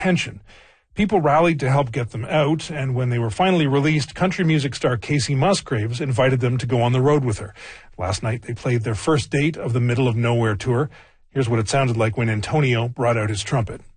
detention. People rallied to help get them out, and when they were finally released, country music star Kacey Musgraves invited them to go on the road with her. Last night, they played their first date of the Middle of Nowhere tour. Here's what it sounded like when Antonio brought out his trumpet.